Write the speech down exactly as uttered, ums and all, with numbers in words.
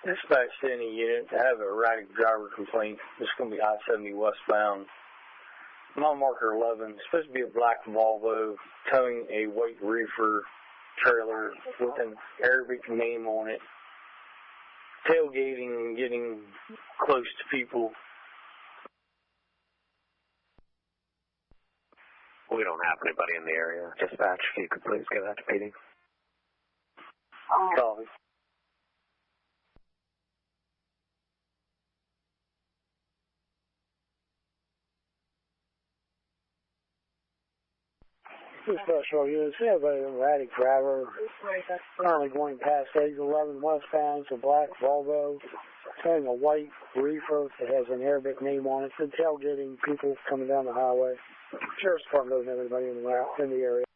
Dispatch to any unit to have a erratic driver complaint. It's going to be I seventy westbound. Mile marker eleven. It's supposed to be a black Volvo towing a white reefer trailer with an Arabic name on it. Tailgating and getting close to people. We don't have anybody in the area. Dispatch, if you could please give that to P D. Copy. Special units, we have an erratic driver currently going past exit eleven westbound. It's a black Volvo carrying a white reefer that has an Arabic name on it. It's been tailgating people coming down the highway. Sheriff's Department doesn't have anybody in the, in the area.